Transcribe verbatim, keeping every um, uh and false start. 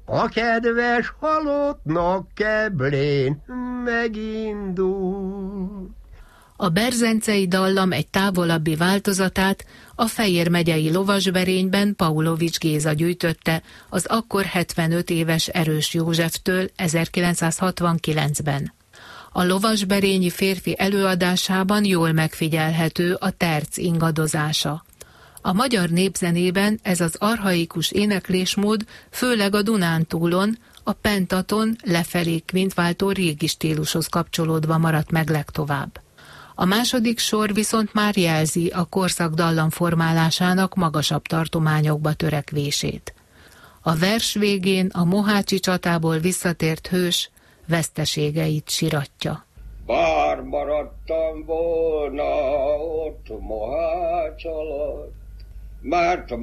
A kedves halottnak keblén megindul. A berzencei dallam egy távolabbi változatát a Fejér megyei lovasberényben Paulovics Géza gyűjtötte az akkor hetvenöt éves Erős Józseftől ezerkilencszázhatvankilencben. A lovasberényi férfi előadásában jól megfigyelhető a terc ingadozása. A magyar népzenében ez az archaikus éneklésmód főleg a Dunántúlon, a pentaton lefelé kvintváltó régi stílushoz kapcsolódva maradt meg legtovább. A második sor viszont már jelzi a korszak dallamformálásának magasabb tartományokba törekvését. A vers végén a mohácsi csatából visszatért hős veszteségeit siratja. Bár maradtam volna ott Mohács alatt, mert